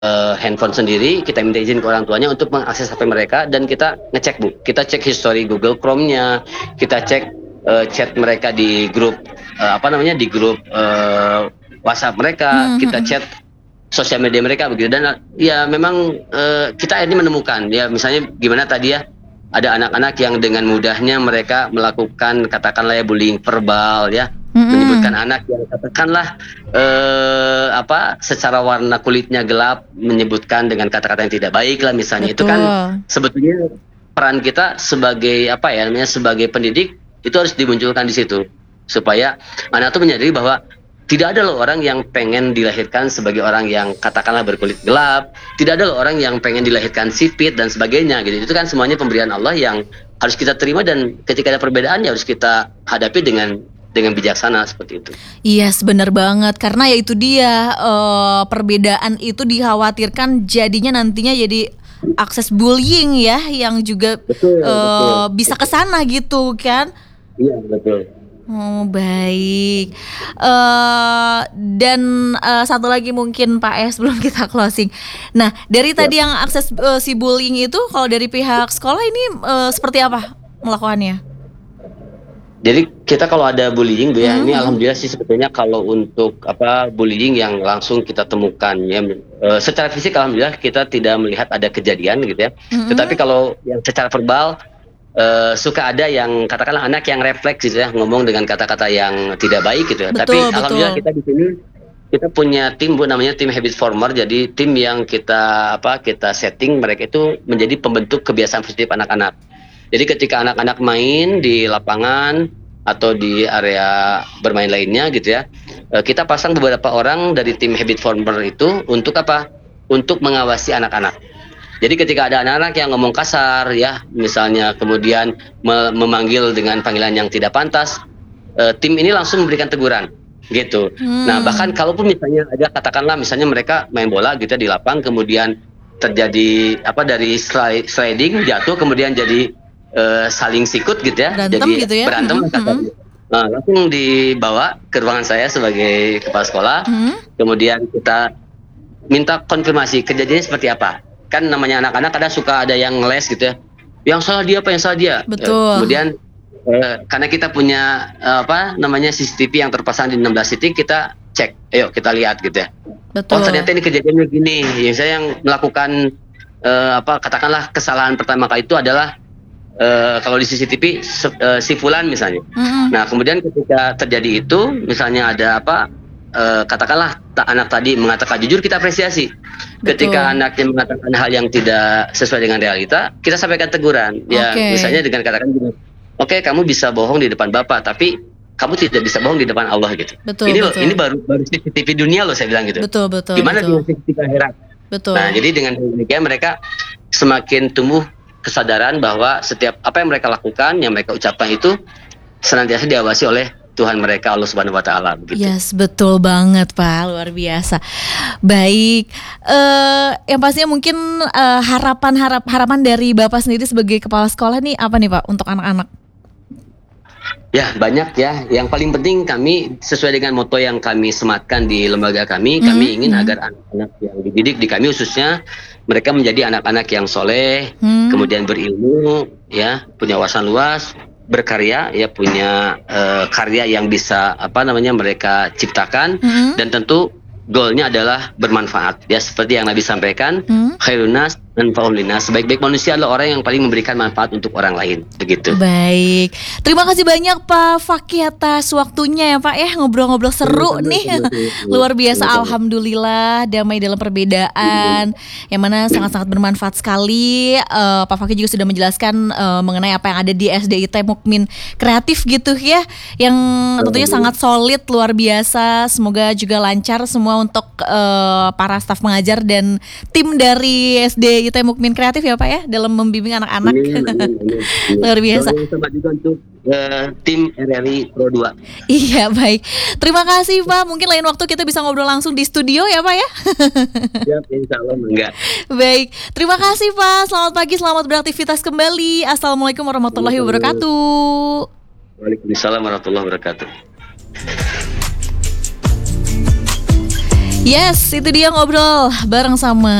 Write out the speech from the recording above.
handphone sendiri, kita minta izin ke orang tuanya untuk mengakses HP mereka dan kita ngecek Bu. Kita cek history Google Chrome-nya, kita cek chat mereka di grup di grup WhatsApp mereka, kita chat sosial media mereka begitu. Dan ya memang kita akhirnya menemukan ya misalnya gimana tadi ya, ada anak-anak yang dengan mudahnya mereka melakukan katakanlah ya bullying verbal ya, menyebutkan anak yang katakanlah secara warna kulitnya gelap, menyebutkan dengan kata-kata yang tidak baik lah misalnya. Betul. Itu kan sebetulnya peran kita sebagai sebagai pendidik itu harus dimunculkan di situ supaya anak itu menyadari bahwa tidak ada loh orang yang pengen dilahirkan sebagai orang yang katakanlah berkulit gelap, tidak ada loh orang yang pengen dilahirkan sipit dan sebagainya gitu. Itu kan semuanya pemberian Allah yang harus kita terima, dan ketika ada perbedaan ya harus kita hadapi dengan bijaksana seperti itu. Yes, benar banget, karena ya itu dia perbedaan itu dikhawatirkan jadinya nantinya jadi akses bullying ya, yang juga betul. Bisa kesana gitu kan? Iya betul. Oh baik. Dan satu lagi mungkin Pak S sebelum kita closing. Nah dari tadi yang akses si bullying itu, kalau dari pihak sekolah ini seperti apa melakukannya? Jadi kita kalau ada bullying Bu ya, ini alhamdulillah sih sebetulnya kalau untuk bullying yang langsung kita temukan ya, secara fisik alhamdulillah kita tidak melihat ada kejadian gitu ya. Tetapi kalau yang secara verbal suka ada yang katakanlah anak yang refleks gitu ya, ngomong dengan kata-kata yang tidak baik gitu ya. Tapi alhamdulillah kita di sini kita punya tim Bu, namanya tim habit former. Jadi tim yang kita setting mereka itu menjadi pembentuk kebiasaan positif anak-anak. Jadi ketika anak-anak main di lapangan atau di area bermain lainnya gitu ya, kita pasang beberapa orang dari tim habit former itu untuk untuk mengawasi anak-anak. Jadi ketika ada anak-anak yang ngomong kasar ya, misalnya kemudian memanggil dengan panggilan yang tidak pantas, tim ini langsung memberikan teguran gitu. Nah bahkan kalaupun misalnya ada katakanlah misalnya mereka main bola gitu ya di lapang, kemudian terjadi dari sliding jatuh, kemudian jadi saling sikut gitu ya, berantem jadi gitu ya? Berantem. Nah, langsung dibawa ke ruangan saya sebagai kepala sekolah, kemudian kita minta konfirmasi kejadiannya seperti apa. Kan namanya anak-anak kadang suka ada yang ngeles gitu ya, yang salah dia yang salah dia. Betul. Kemudian karena kita punya CCTV yang terpasang di 16 titik, kita cek, ayo kita lihat gitu ya. Betul. Oh ternyata ini kejadiannya gini, yang saya yang melakukan katakanlah kesalahan pertama kali itu adalah kalau di CCTV si fulan misalnya. Nah kemudian ketika terjadi itu misalnya ada katakanlah anak tadi mengatakan jujur, kita apresiasi. Ketika anaknya mengatakan hal yang tidak sesuai dengan realita, kita sampaikan teguran. Ya misalnya dengan katakan gini, oke, kamu bisa bohong di depan Bapak, tapi kamu tidak bisa bohong di depan Allah gitu. Ini baru CCTV dunia loh, saya bilang gitu. Betul. Gimana dengan CCTV akhirat? Betul. Nah jadi dengan demikian mereka semakin tumbuh kesadaran bahwa setiap apa yang mereka lakukan, yang mereka ucapkan itu senantiasa diawasi oleh Tuhan mereka, Allah Subhanahu wa Ta'ala begitu. Yes, betul banget Pak, luar biasa. Baik, yang pastinya mungkin harapan dari Bapak sendiri sebagai kepala sekolah nih apa nih Pak untuk anak-anak? Ya banyak ya. Yang paling penting kami sesuai dengan moto yang kami sematkan di lembaga kami, kami ingin agar anak-anak yang dididik di kami khususnya mereka menjadi anak-anak yang soleh, kemudian berilmu, ya, punya wawasan luas, berkarya, ya, punya karya yang bisa mereka ciptakan, dan tentu goalnya adalah bermanfaat, ya, seperti yang Nabi sampaikan, khairun nas anfa'uhum linnas, sebaik-baik manusia adalah orang yang paling memberikan manfaat untuk orang lain, begitu. Baik, terima kasih banyak Pak Fakih atas waktunya ya Pak ya, ngobrol-ngobrol seru nih, luar biasa. Alhamdulillah damai dalam perbedaan, yang mana sangat-sangat bermanfaat sekali. Pak Fakih juga sudah menjelaskan mengenai apa yang ada di SDIT Mukmin Kreatif gitu ya, yang tentunya sangat solid, luar biasa. Semoga juga lancar semua untuk para staf pengajar dan tim dari SDIT Mukmin Kreatif ya Pak ya, dalam membimbing anak-anak. Luar biasa. Sama juga untuk tim RRI Pro 2. Iya baik, terima kasih Pak. Mungkin lain waktu kita bisa ngobrol langsung di studio ya Pak ya. Siap, insya Allah enggak. Baik, terima kasih Pak. Selamat pagi, selamat beraktivitas kembali. Assalamualaikum warahmatullahi wabarakatuh. Waalaikumsalam warahmatullahi wabarakatuh. Yes, itu dia ngobrol bareng sama